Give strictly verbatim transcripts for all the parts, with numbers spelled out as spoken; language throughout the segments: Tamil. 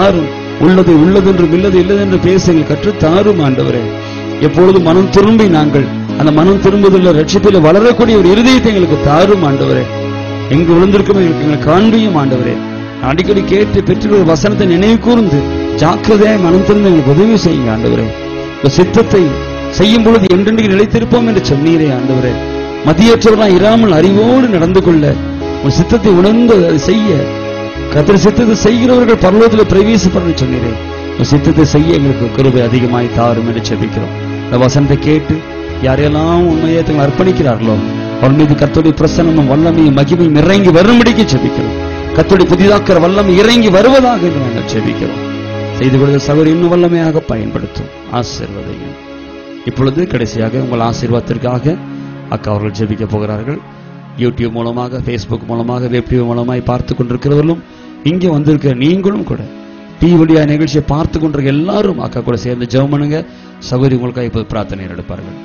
தாரும். உள்ளது உள்ளதென்றும் இல்லது இல்லதென்று பேச எங்களுக்கு கற்றுத்தாரும் ஆண்டவரே. எப்பொழுது மனம் திரும்பி நாங்கள் அந்த மனம் திரும்புதல ரட்சிப்பில வளரக்கூடிய ஒரு இருதயத்தை எங்களுக்கு தாரும் ஆண்டவரே. எங்கு விழுந்திருக்கும் எங்களுக்கு காண்பியும் ஆண்டவரே. அடிக்கடி கேட்டு பெற்ற வசனத்தை நினைவு கூர்ந்து ஜாக்கிரதையாய் மனம் திரும்ப எங்களுக்கு உதவி செய்யுங்க ஆண்டவரே. சித்தத்தை செய்யும் பொழுது என்றென்றைக்கு நிலைத்திருப்போம் என்று சொன்னீரே ஆண்டவரே. மதியற்றவர்களாய் இராமல் அறிவோடு நடந்து கொள்ள உன் சித்தத்தை உணர்ந்து அதை செய்ய கர்த்தர் சித்தத்தை செய்கிறவர்கள் பரலோகத்தில் பிரவேசிப்பார் சொன்னீரே. உன் சித்தத்தை செய்ய எங்களுக்கு கிருபை அதிகமாய் தாரும் என்று ஜெபிக்கிறோம். இந்த வசனத்தை கேட்டு யாரெல்லாம் உண்மையை தங்களை அர்ப்பணிக்கிறார்களோ அவர் மீது கர்த்தருடைய பிரசன்னமும் வல்லமையும் மகிமையும் இறங்கி வரும்படிக்கு ஜெபிக்கிறோம். கர்த்தருடைய புதிதாக்கிற வல்லமை இறங்கி வருவதாக என்று நாங்கள் ஜெபிக்கிறோம். செய்து கொடுத்த சகோதரி இன்னும் வல்லமையாக பயன்படுத்தும் ஆசீர்வதியும். இப்பொழுது கடைசியாக உங்கள் ஆசீர்வாதத்திற்காக அக்கா அவர்கள் ஜெபிக்க போகிறார்கள். யூடியூப் மூலமாக, பேஸ்புக் மூலமாக, வெப் டிவி மூலமாக பார்த்து கொண்டிருக்கிறவர்களும் இங்கே வந்திருக்கிற நீங்களும் கூட டிவிடியா நிகழ்ச்சியை பார்த்து கொண்டிருக்க எல்லாரும் அக்கா கூட சேர்ந்து ஜெபம் பண்ணுங்க. சகோதரி உங்களுக்காக இப்போது பிரார்த்தனை எடுப்பார்கள்.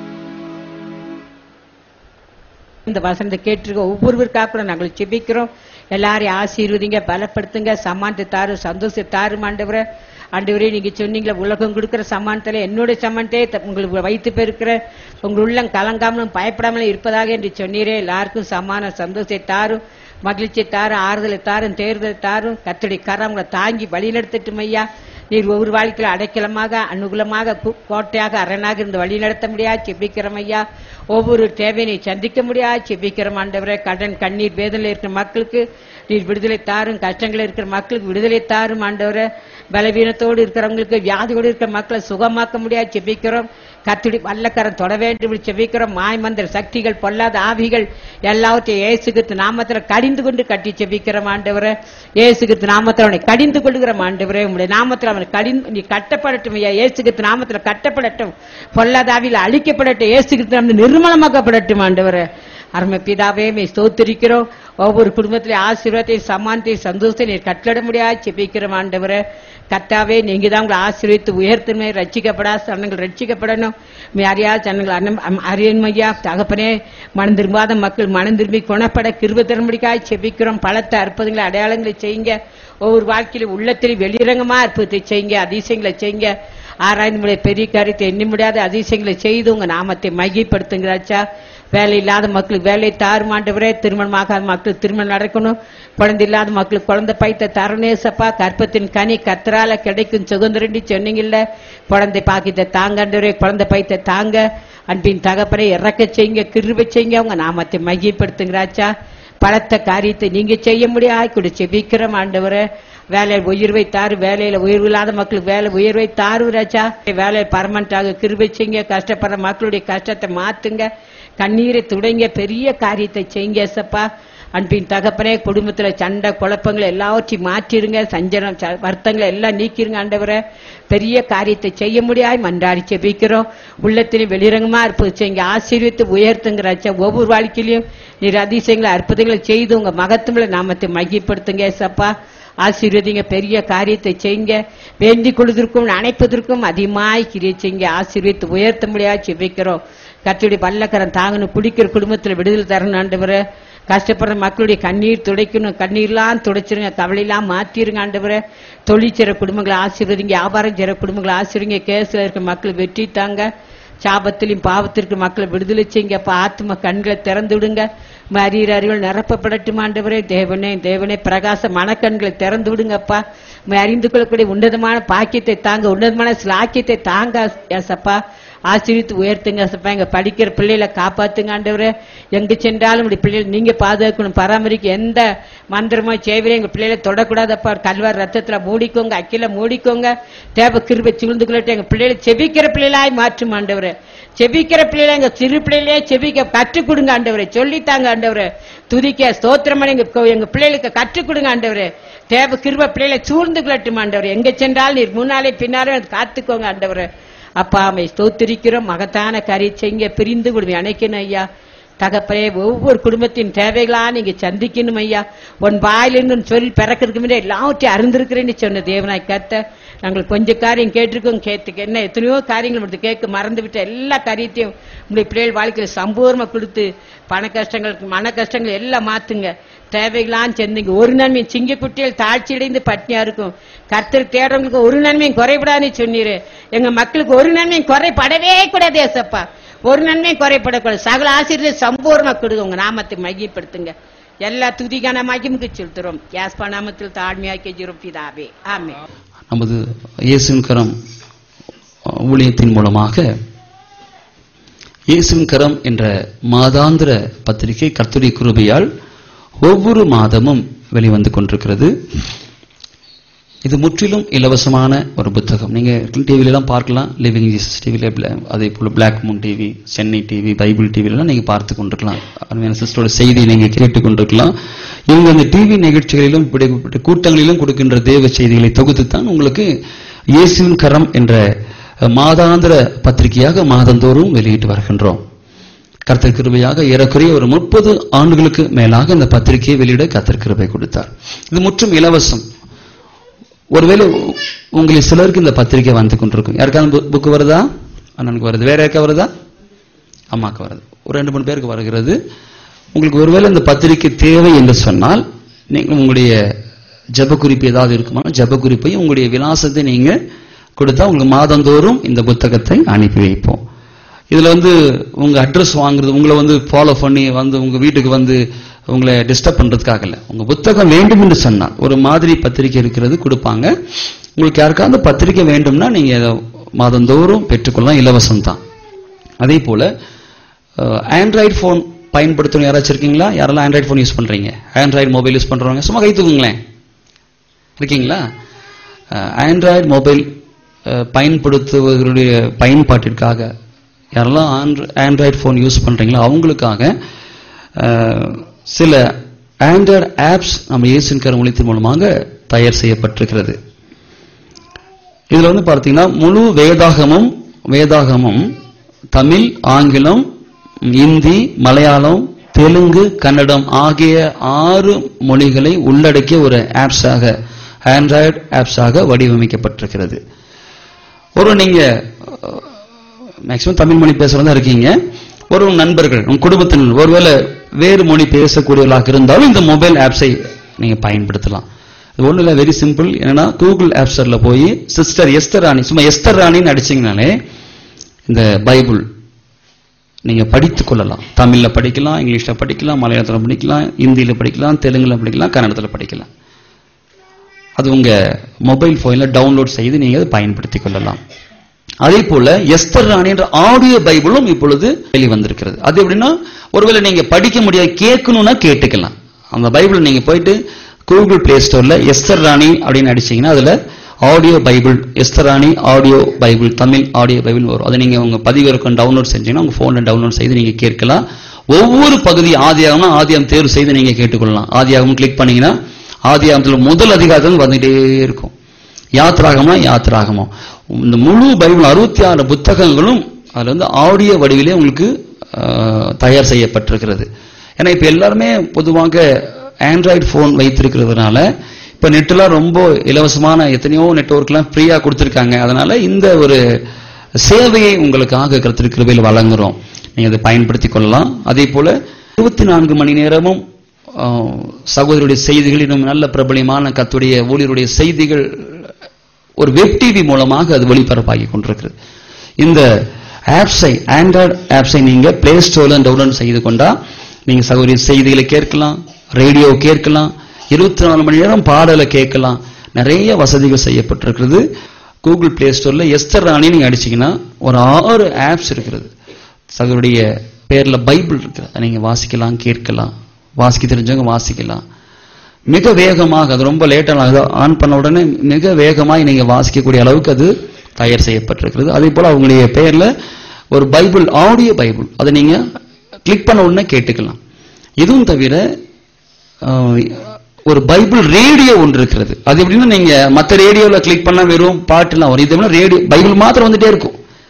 இந்த வசனத்தை கேட்டிருக்க ஒவ்வொருவருக்காக கூட நாங்கள் ஜெபிக்கிறோம். எல்லாரையும் ஆசீர்வதிங்க, பலப்படுத்துங்க, சமானத்தை தாரு, சந்தோஷத்தை தாரு ஆண்டவரே. ஆண்டவரே, நீங்க சொன்னீங்களா உலகம் கொடுக்கிற சமானத்துல என்னுடைய சமானத்தை உங்களுக்கு வைத்து பெருக்கிற உங்கள் உள்ளம் கலங்காமலும் பயப்படாமலும் இருப்பதாக என்று சொன்னீரே. எல்லாருக்கும் சமான சந்தோஷத்தை தாரும், மகிழ்ச்சியை தாரும், ஆறுதலை தாரும், தேர்தலை தாரும். கர்த்தருடைய கரங்களை தாங்கி வழிநடத்தட்டும் ஐயா. நீர் ஒவ்வொரு வாழ்க்கையில் அடைக்கலமாக, அனுகூலமாக, கோட்டையாக, அரணாக இருந்து வழி நடத்த முடியாது செபிக்கிறோம் ஐயா. ஒவ்வொரு தேவையை சந்திக்க முடியாது செபிக்கிறோம் ஆண்டவரே. கடன் கண்ணீர் வேதனையில் இருக்கிற மக்களுக்கு நீர் விடுதலை தாரும், கஷ்டங்கள் இருக்கிற மக்களுக்கு விடுதலை தாரும் ஆண்டவரே. பலவீனத்தோடு இருக்கிறவங்களுக்கு, வியாதியோடு இருக்கிற மக்களை சுகமாக்க முடியாது செபிக்கிறோம். கர்த்தருடைய வல்லக்கரம் தொட வேண்டும் செபிக்கிறோம். மாய்மந்திர சக்திகள், பொல்லாத ஆவிகள் எல்லாவற்றையும் இயேசு கிறிஸ்து நாமத்துல கடிந்து கொண்டு கட்டி செபிக்கிறோம் ஆண்டவரே. இயேசு கிறிஸ்து நாமத்தில் அவனை கடிந்து கொள்கிறோம் ஆண்டவரே. உங்களுடைய நாமத்தில் அவனை கடிந்து நீ கட்டப்படட்டும் ஐயா. இயேசு கிறிஸ்து நாமத்துல கட்டப்படட்டும், பொல்லாத ஆவியில் அழிக்கப்படட்டும், இயேசு கிறிஸ்து நாமத்தில் நிர்மலமாக்கப்படட்டும் ஆண்டவரே. அருமை பிதாவே, மே ஸ்தோத்திரிக்கிறோம். ஒவ்வொரு குடும்பத்திலே ஆசீர்வாதத்தை, சமானத்தை, சந்தோஷத்தை நீர் கட்டளட முடியாது செபிக்கிறோம் ஆண்டவரே. கர்த்தாவே, நீங்க தான் உங்களை ஆசீர்வதித்து உயர்த்துமே. ரட்சிக்கப்படா சனங்கள் ரட்சிக்கப்படணும். அறியா சனங்கள் அறியன்மையா தகப்பனே. மனம் திரும்பாத மக்கள் மனம் திரும்பி குணப்பட கிருபை தரும்படிக்காய் செபிக்கிறோம். பலத்த அற்புதங்களை, அடையாளங்களை செய்யுங்க. ஒவ்வொரு வாழ்க்கையிலும் உள்ளத்தில் வெளிரங்கமா அற்புதத்தை செய்யுங்க, அதிசயங்களை செய்யுங்க. ஆராய்ந்து பெரிய காரியத்தை எண்ணி முடியாத அதிசயங்களை செய்து உங்க நாமத்தை மையப்படுத்துங்கிறாச்சா. வேலை இல்லாத மக்களுக்கு வேலை தாருமாண்டவரே. திருமணமாகாத மக்களுக்கு திருமணம் நடக்கணும். குழந்தை இல்லாத மக்களுக்கு குழந்தை பைத்த தரணேசப்பா. கற்பத்தின் கனி கத்தரால கிடைக்கும் சுதந்திரண்டி சொன்னீங்கல்ல. குழந்தை பாக்கித்த தாங்கண்டவரே, குழந்தை பைத்த தாங்க. அன்பின் தகப்பனை இறக்க செய்யுங்க, கிருபை செய்யுங்க. அவங்க நாமத்தை மையப்படுத்துங்கிறாச்சா. பலத்த காரியத்தை நீங்க செய்ய முடியாது கூட செபிக்கிறோம் ஆண்டவரே. வேலையில் உயர்வை தாரு, வேலையில உயர்வு இல்லாத மக்களுக்கு வேலை உயர்வை தாரு ராஜா. வேலையை பர்மனண்டாக கிருபை செய்யுங்க. கஷ்டப்படுற மக்களுடைய கஷ்டத்தை மாத்துங்க, கண்ணீரை துடைங்க, பெரிய காரியத்தை செய்யுங்க ஏசப்பா. அன்பின் தகப்பனே, குடும்பத்துல சண்டை குழப்பங்களை எல்லாவற்றையும் மாற்றிருங்க. சஞ்சனம் வருத்தங்களை எல்லாம் நீக்கிருங்க ஆண்டவரே. பெரிய காரியத்தை செய்ய முடியாது மன்றாடி செபிக்கிறோம். உள்ளத்திலையும் வெளிரங்கமா இருப்பது செய்யுங்க, ஆசீர்வித்து உயர்த்துங்கிறாச்சா. ஒவ்வொரு வாழ்க்கையிலையும் நீர் அதிசயங்களை அற்புதங்களை செய்து உங்க மகத்துவ நாமத்தை மகிப்படுத்துங்க ஏசப்பா. ஆசீர்வதிங்க, பெரிய காரியத்தை செய்யுங்க. வேண்டிக் கொள்வதற்கும் அணைப்பதற்கும் அதிகமாய் கிரியை செய்யுங்க. ஆசீர்வித்து உயர்த்த முடியாது செபிக்கிறோம். கர்த்தருடைய வல்லக்கரம் தாங்கணும். குடிக்கிற குடும்பத்துல விடுதலை தரணும் ஆண்டவரே. கஷ்டப்படுற மக்களுடைய கண்ணீர் துடைக்கணும், கண்ணீர்லாம் துடைச்சிருங்க, கவலையெல்லாம் மாத்திருங்க ஆண்டவரே. தொழில் செய்ற குடும்பங்களை ஆசீர்வதிங்க, வியாபாரம் செய்ற குடும்பங்களை ஆசீர்வதிங்க. கேஸ்ல இருக்க மக்கள் வெற்றி தாங்க. சாபத்திலையும் பாவத்திற்கு மக்களை விடுதலை செய்யுங்க. ஆத்ம கண்களை திறந்து விடுங்க. அறிகிற அறிவுகள் நிரப்பப்படட்டும் ஆண்டவரே. தேவனே தேவனே பிரகாச மனக்கண்களை திறந்து விடுங்கப்பா. அறிந்து கொள்ளக்கூடிய உன்னதமான பாக்கியத்தை தாங்க, உன்னதமான சிலாக்கியத்தை தாங்க ஏசப்பா. ஆசீர்வித்து உயர்த்துங்க சப்பா. எங்க படிக்கிற பிள்ளைகளை காப்பாத்துங்க ஆண்டவரே. எங்க சென்றாலும் இப்படி பிள்ளைகள் நீங்க பாதுகாக்கணும், பராமரிக்க. எந்த மந்திரமோ சேவையில எங்க பிள்ளைகளை தொடக்கூடாதப்பா. கல்வார் ரத்தத்துல மூடிக்கோங்க, அக்கில மூடிக்கோங்க. தேவ கிருபை சூழ்ந்து கொள்ளட்டும். எங்க பிள்ளைகளை செபிக்கிற பிள்ளைகளாய் மாற்றும் ஆண்டவரே. செபிக்கிற பிள்ளைகளை எங்க சிறு பிள்ளைகளே செபிக்க கற்றுக் கொடுங்க ஆண்டவரே. சொல்லித்தாங்க ஆண்டவரே. துதிக்க ஸ்தோத்திரம் எங்க எங்க பிள்ளைகளுக்கு கற்றுக் கொடுங்க ஆண்டவரே. தேவ கிருபை பிள்ளைகளை சூழ்ந்து கொள்ளட்டும் ஆண்டவரே. எங்க சென்றாலும் நீர் முன்னாலே பின்னாலே காத்துக்கோங்க ஆண்டவரே. அப்பா அம்மை ஸ்தோத்திரிக்கிறோம். மகத்தான காரியம் செய்யுங்க. பிரிந்து கொடுமை அணைக்கணும் ஐயா. தகப்பனே ஒவ்வொரு குடும்பத்தின் தேவைகளா நீங்க சந்திக்கணும் ஐயா. உன் வாயிலிருந்து சொல்லி பிறக்கிறதுக்கு முன்னாடி எல்லாவற்றையும் அறிந்திருக்கிறேன்னு சொன்ன தேவனாய் கர்த்தர், நாங்கள் கொஞ்சம் காரியம் கேட்டிருக்கோம். கேட்டுக்க என்ன எத்தனையோ காரியங்கள் மட்டும் கேட்க மறந்து விட்ட எல்லா காரியத்தையும் உங்களுடைய பிள்ளைகள் வாழ்க்கையில சம்பூர்ணமா கொடுத்து பண கஷ்டங்கள் மன கஷ்டங்கள் எல்லாம் மாத்துங்க. தேவைகளான்னு செந்தீங்க. ஒரு நன்மையும் சிங்க குட்டிகள் தாழ்ச்சி அடைந்து பட்னியா இருக்கும். கர்த்தர் தேடுறவங்களுக்கு ஒரு நன்மையும் குறைபடாதுன்னு சொன்னீரு. எங்க மக்களுக்கு ஒரு நன்மையும் குறைபடவே கூடாது ஏசப்பா. ஒரு நன்மையும் குறைபடக்கூடாது. சகல ஆசீர்வாதத்தை சம்பூர்ணமா கொடுங்க. உங்க நாமத்தை மையப்படுத்துங்க. எல்லா துதிக்கான மகிமுக்கு செலுத்துறோம். யாஸ்பா நாமத்தில் தாழ்மையாக்கி ஜெபிக்கிறோம் பிதாவே, ஆமென். நமது இயேசுவின் கரம் ஊழியத்தின் மூலமாக இயேசுவின் கரம் என்ற மாதாந்திர பத்திரிகை கர்த்தருடைய கிருபையால் ஒவ்வொரு மாதமும் வெளிவந்து கொண்டிருக்கிறது. இது முற்றிலும் இலவசமான ஒரு புத்தகம். நீங்க டிவில எல்லாம் பார்க்கலாம். லிவிங் ஜீசஸ் டிவில, அதே போல black Moon TV, Chennai TV, Bible டிவில எல்லாம் நீங்க பார்த்து கொண்டிருக்கலாம். அருமையான சிஸ்டரோட செய்தியை நீங்க கேட்டுக் கொண்டிருக்கலாம். இவங்க அந்த டிவி நிகழ்ச்சிகளிலும் கூட்டங்களிலும் கொடுக்கின்ற தேவ செய்திகளை தொகுத்துத்தான் உங்களுக்கு இயேசுவின் கரம் என்ற மாதாந்திர பத்திரிகையாக மாதந்தோறும் வெளியிட்டு வருகின்றோம். கர்த்தர் கிருபையாக ஏறக்குறைய ஒரு முப்பது ஆண்டுகளுக்கு மேலாக இந்த பத்திரிகையை வெளியிட கர்த்தர் கிருபை கொடுத்தார். இது முற்றும் இலவசம். ஒருவேளை உங்களுக்கு சிலருக்கு இந்த பத்திரிகை வந்து கொண்டிருக்கும். யாருக்காவது புக்கு வருதா? அண்ணனுக்கு வருது. வேற யாருக்கா வருதா? அம்மாக்கு வருது. ஒரு ரெண்டு மூணு பேருக்கு வருகிறது. உங்களுக்கு ஒருவேளை இந்த பத்திரிகை தேவை என்று சொன்னால் நீங்கள் உங்களுடைய ஜப குறிப்பு ஏதாவது இருக்குமா, ஜப குறிப்பையும் உங்களுடைய விலாசத்தை நீங்க கொடுத்தா உங்களுக்கு மாதந்தோறும் இந்த புத்தகத்தை அனுப்பி வைப்போம். இதுல வந்து உங்க அட்ரஸ் வாங்குறது, உங்களை வந்து ஃபாலோ பண்ணி வந்து உங்க வீட்டுக்கு வந்து உங்களை டிஸ்டர்ப் பண்றதுக்காக இல்ல. உங்க புத்தகம் வேண்டும் என்று சொன்னால் ஒரு மாதிரி பத்திரிகை இருக்கிறது கொடுப்பாங்க. உங்களுக்கு யாருக்காவது பத்திரிகை வேண்டும்னா நீங்க மாதந்தோறும் பெற்றுக்கொள்ளலாம். இலவசம் தான். அதே போல ஆண்ட்ராய்டு போன் பயன்படுத்தணும் யாராச்சும் இருக்கீங்களா? யாரெல்லாம் ஆண்ட்ராய்டு போன் யூஸ் பண்றீங்க? ஆண்ட்ராய்டு மொபைல் யூஸ் பண்றவங்க சும்மா கை தூக்குங்களேன். இருக்கீங்களா? ஆண்ட்ராய்டு மொபைல் பயன்படுத்துவதற்குரிய பயன்பாட்டிற்காக யாரெல்லாம் ஆண்ட்ராய்டு போன் யூஸ் பண்றீங்களோ அவங்களுக்காக சில ஆண்ட்ராய்டு ஆப்ஸ் நம்ம இயேசுவின் கரம் ஊழியத்தின் மூலமாக தயார் செய்யப்பட்டிருக்கிறது. இதுல வந்து பார்த்தீங்கன்னா முழு வேதாகமும் வேதாகமும் தமிழ், ஆங்கிலம், இந்தி, மலையாளம், தெலுங்கு, கன்னடம் ஆகிய ஆறு மொழிகளை உள்ளடக்கிய ஒரு ஆப்ஸாக ஆண்ட்ராய்டு ஆப்ஸாக வடிவமைக்கப்பட்டிருக்கிறது. ஒரு நீங்க மேக்சிமம் தமிழ் மொழி பேசுறதா இருக்கீங்க. ஒரு நண்பர்கள் உங்க குடும்பத்தினர் ஒருவேளை வேறு மொழி பேசக்கூடியவர்களாக இருந்தாலும் இந்த மொபைல் ஆப்ஸை நீங்க பயன்படுத்தலாம். இது ஒண்ணு இல்ல, வெரி சிம்பிள். என்னன்னா கூகுள் ஆப் ஸ்டோர்ல போய் சிஸ்டர் எஸ்தர் ராணி, சும்மா எஸ்தர் ராணின்னு அடிச்சீங்கனாலே இந்த பைபிள் நீங்க படித்துக் கொள்ளலாம். தமிழ்ல படிக்கலாம், இங்கிலீஷ்ல படிக்கலாம், மலையாளத்துல படிக்கலாம், இந்தியில படிக்கலாம், தெலுங்குல படிக்கலாம், கன்னடத்துல படிக்கலாம். அது உங்க மொபைல் போன்ல டவுன்லோட் செய்து நீங்க அதை பயன்படுத்திக் கொள்ளலாம். அதே போல எஸ்தர் ராணி என்ற ஆடியோ பைபிளும் இப்பொழுது வெளிவந்திருக்கிறது. அது எப்படின்னா ஒருவேளை நீங்க படிக்க முடியாது கேட்கணும்னா கேட்டுக்கலாம். அந்த பைபிள் நீங்க போயிட்டு கூகுள் பிளே ஸ்டோர்ல எஸ்தர் ராணி அப்படின்னு அடிச்சீங்கன்னா அதுல ஆடியோ பைபிள், எஸ்தர் ராணி audio Bible, Tamil audio Bible வரும். அதை நீங்க உங்க பதிவிறக்கம் டவுன்லோட் செஞ்சீங்கன்னா உங்க போன்ல டவுன்லோட் செய்து நீங்க கேட்கலாம். ஒவ்வொரு பகுதி ஆதியாகம்னா ஆதியாகம் தேர்வு செய்து நீங்க கேட்டுக்கொள்ளலாம். ஆதியாகம் கிளிக் பண்ணீங்கன்னா ஆதியாகத்துல முதல் அதிகாரத்தில் வந்துட்டே இருக்கும். யாத்ராகமா யாத்ராகமோ இந்த முழு பைபிள் அறுபத்தி ஆறு புத்தகங்களும் அதுல வந்து ஆடியோ வடிவிலே உங்களுக்கு தயார் செய்யப்பட்டிருக்கிறது. ஏன்னா இப்ப எல்லாருமே பொதுவாக ஆண்ட்ராய்டு போன் வைத்திருக்கிறதுனால இப்ப நெட்லாம் ரொம்ப இலவசமான எத்தனையோ நெட்வொர்க் எல்லாம் ஃப்ரீயா கொடுத்திருக்காங்க. அதனால இந்த ஒரு சேவையை உங்களுக்காக கர்த்தர் கிருபையில் வழங்குறோம். நீங்க அதை பயன்படுத்திக் கொள்ளலாம். அதே போல இருபத்தி நான்கு மணி நேரமும் சகோதரருடைய செய்திகள், இன்னும் நல்ல பிரபலியமான கர்த்தருடைய ஊழியருடைய செய்திகள் ஒரு வெப் டிவி மூலமாக அது ஒளிபரப்பாகி கொண்டிருக்கிறது. இந்த ஆப்ஸை ஆண்ட்ராய்டு ஆப்ஸை நீங்க பிளே ஸ்டோர்ல டவுன்லோட் செய்து கொண்டா நீங்க சகோதரிய செய்திகளை கேட்கலாம், ரேடியோ கேட்கலாம், இருபத்தி நாலு மணி நேரம் பாடலை கேட்கலாம். நிறைய வசதிகள் செய்யப்பட்டிருக்கிறது. கூகுள் பிளே ஸ்டோர்ல எஸ்தர் ராணி நீங்க அடிச்சீங்கன்னா ஒரு ஆறு ஆப்ஸ் இருக்கிறது. சகோதரிய பேர்ல பைபிள் இருக்கு. அதை நீங்க வாசிக்கலாம், கேட்கலாம். வாசிக்க தெரிஞ்சவங்க வாசிக்கலாம். மிக வேகமாக, அது ரொம்ப லேட்டாக ஆன் பண்ண உடனே மிக வேகமாக நீங்க வாசிக்கக்கூடிய அளவுக்கு அது தயார் செய்யப்பட்டிருக்கிறது. அதே போல அவங்களுடைய பெயர்ல ஒரு பைபிள், ஆடியோ பைபிள், அதை நீங்க கிளிக் பண்ண உடனே கேட்டுக்கலாம். இதுவும் தவிர ஒரு பைபிள் ரேடியோ ஒன்று இருக்கிறது. அது எப்படின்னா நீங்க மற்ற ரேடியோல கிளிக் பண்ணா வெறும் பாட்டுலாம் வரும். இது ரேடியோ பைபிள் மாத்திரம் வந்துட்டே இருக்கும்.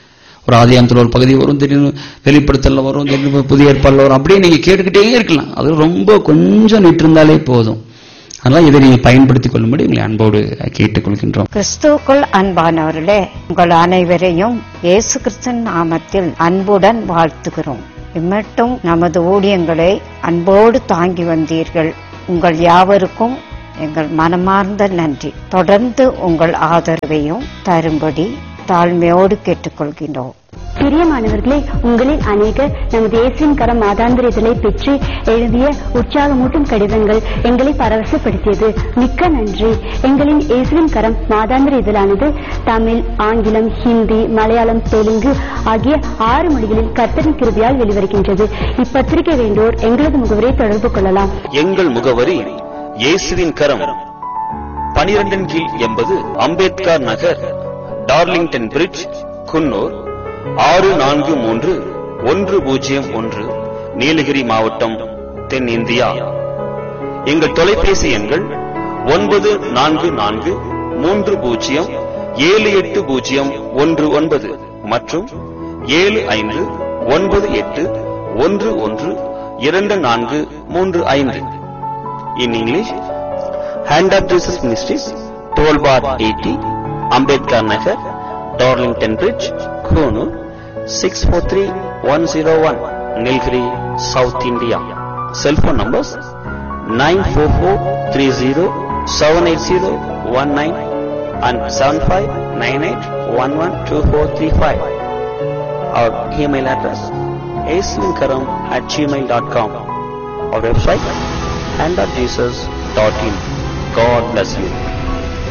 ஒரு ஆதியாகமத்துல ஒரு பகுதி வரும், திடீர்னு வெளிப்படுத்தல வரும், திடீர்னு புதிய ஏற்பாடுல வரும், அப்படியே நீங்க கேட்டுக்கிட்டே இருக்கலாம். அது ரொம்ப கொஞ்சம் நிட்டு இருந்தாலே போதும். அதனால இதை நீங்க பயன்படுத்திக் கொள்ளும்படி உங்களை அன்போடு கேட்டுக் கொள்கின்றோம். கிறிஸ்துவுக்குள் அன்பானவர்களே, உங்கள் அனைவரையும் இயேசு கிறிஸ்துவின் நாமத்தில் அன்புடன் வாழ்த்துகிறோம். இம்மட்டும் நமது ஊழியங்களை அன்போடு தாங்கி வந்தீர்கள். உங்கள் யாவருக்கும் எங்கள் மனமார்ந்த நன்றி. தொடர்ந்து உங்கள் ஆதரவையும் தரும்படி தாழ்மையோடு கேட்டுக்கொள்கின்றோம். பிரியமானவர்களே, உங்களில் அநேகர் நமது இயேசுவின் கரம் மாதாந்திர இதழை பெற்று எழுதிய உற்சாகமூட்டும் கடிதங்கள் எங்களை பரவசப்படுத்தியது. மிக்க நன்றி. எங்களின் இயேசுவின் கரம் மாதாந்திர இதழானது தமிழ், ஆங்கிலம், ஹிந்தி, மலையாளம், தெலுங்கு ஆகிய ஆறு மொழிகளில் கர்த்தரின் கிருபையால் வெளிவருகின்றது. இப்பத்திரிகை வேண்டோர் எங்களது முகவரை தொடர்பு கொள்ளலாம். எங்கள் முகவரி இயேசுவின் கரம், பனிரெண்டின் கீழ் எண்பது அம்பேத்கர் நகர், டார்லிங்டன் பிரிட்ஜ், குன்னூர் ஆறு நான்கு மூன்று ஒன்று பூஜ்ஜியம் ஒன்று, நீலகிரி மாவட்டம், தென்னிந்தியா. எங்கள் தொலைபேசி எண்கள் ஒன்பது நான்கு நான்கு மூன்று பூஜ்ஜியம் ஏழு எட்டு பூஜ்ஜியம் ஒன்று ஒன்பது மற்றும் ஏழு ஐந்து ஒன்பது எட்டு ஒன்று ஒன்று இரண்டு நான்கு மூன்று ஐந்து. In English, Hand of Jesus Ministries, twelve bar eighty, Ambedkar Nagar, Darlington Bridge, Konoor, six four three one zero one, Nilgiri, South India. Cell phone numbers nine four four three zero seven eight zero one nine and seven five nine eight one one two four three five. Our email address aislinkaram at gmail dot com. Our website hand of jesus dot in. God bless you.